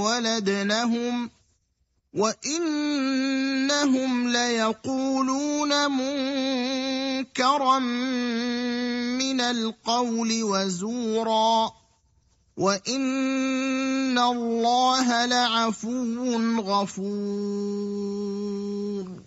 ولدنهم وإنهم ليقولون منكرا من القول وزورا وإن الله لعفو غفور.